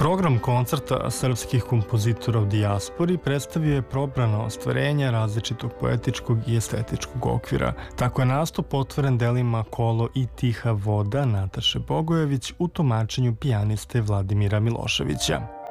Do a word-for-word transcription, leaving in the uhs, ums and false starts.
Program koncerta srpskih kompozitora u dijaspori predstavio je probrana ostvarenja različitog poetičkog i estetičkog okvira. Tako je nastup otvoren delima Kolo i Tiha voda Nataše Bogojević u tumačenju pijaniste Vladimira Miloševića.